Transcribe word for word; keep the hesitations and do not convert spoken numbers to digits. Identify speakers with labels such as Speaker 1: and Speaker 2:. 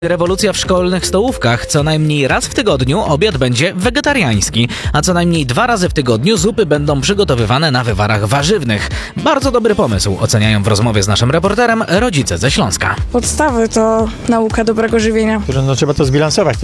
Speaker 1: Rewolucja w szkolnych stołówkach. Co najmniej raz w tygodniu obiad będzie wegetariański, a co najmniej dwa razy w tygodniu zupy będą przygotowywane na wywarach warzywnych. Bardzo dobry pomysł, oceniają w rozmowie z naszym reporterem rodzice ze Śląska.
Speaker 2: Podstawy to nauka dobrego żywienia.
Speaker 3: No, trzeba to zbilansować.